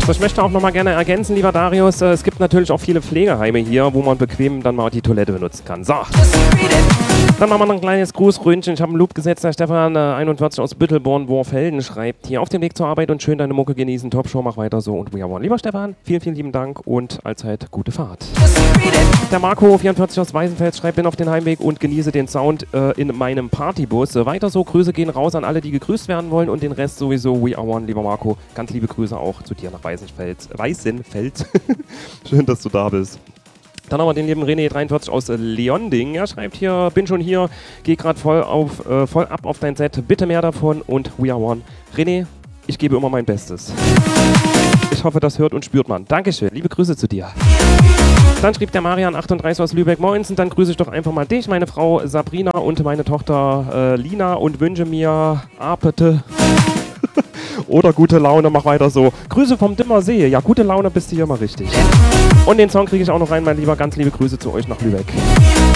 So, ich möchte auch nochmal gerne ergänzen, lieber Darius, es gibt natürlich auch viele Pflegeheime hier, wo man bequem dann mal die Toilette benutzen kann. So. Dann machen wir noch ein kleines Grußröntchen. Ich habe einen Loop gesetzt. Der Stefan, 41 aus Büttelborn, Worfelden, schreibt hier auf dem Weg zur Arbeit und schön deine Mucke genießen. Top-Show, mach weiter so und we are one. Lieber Stefan, vielen, vielen lieben Dank und allzeit gute Fahrt. Der Marco, 44 aus Weißenfels, schreibt, bin auf den Heimweg und genieße den Sound in meinem Partybus. Weiter so, Grüße gehen raus an alle, die gegrüßt werden wollen und den Rest sowieso, we are one. Lieber Marco, ganz liebe Grüße auch zu dir nach Weißenfels. Schön, dass du da bist. Dann haben wir den lieben René 43 aus Leonding. Er schreibt hier, bin schon hier, geh gerade voll ab auf dein Set. Bitte mehr davon und we are one. René, ich gebe immer mein Bestes. Ich hoffe, das hört und spürt man. Dankeschön, liebe Grüße zu dir. Dann schrieb der Marian 38 aus Lübeck, moinsen, dann grüße ich doch einfach mal dich, meine Frau Sabrina und meine Tochter Lina und wünsche mir Apete oder gute Laune, mach weiter so. Grüße vom Dimmersee. Ja, gute Laune bist du hier mal richtig. Und den Song kriege ich auch noch rein, mein Lieber. Ganz liebe Grüße zu euch nach Lübeck.